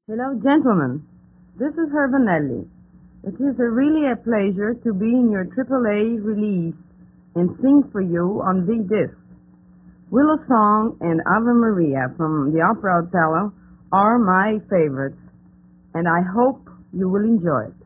Hello, gentlemen. This is Hervanelli. It is really a pleasure to be in your AAA release and sing for you on the disc. Willow Song and Ave Maria from the opera Othello are my favorites, and I hope you will enjoy it.